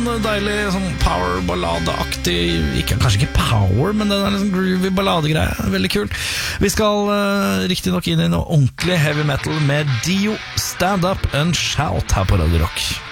deilig sånn power-balladeaktig, kanskje ikke power, men den liksom groovy balladegreie, veldig kul. Vi skal riktig nok inn i noe ordentlig heavy metal med Dio, Stand Up and Shout her på Radio Rock.